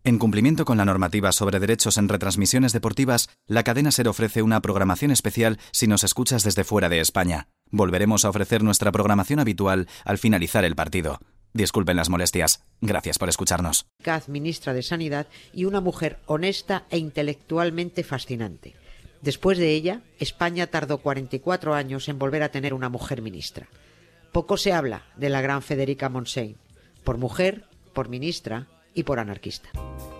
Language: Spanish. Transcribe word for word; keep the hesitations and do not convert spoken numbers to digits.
En cumplimiento con la normativa sobre derechos en retransmisiones deportivas, la cadena SER ofrece una programación especial si nos escuchas desde fuera de España. Volveremos a ofrecer nuestra programación habitual al finalizar el partido. Disculpen las molestias. Gracias por escucharnos. Ministra de Sanidad y una mujer honesta e intelectualmente fascinante. Después de ella, España tardó cuarenta y cuatro años en volver a tener una mujer ministra. Poco se habla de la gran Federica Montseny, por mujer, por ministra y por anarquista.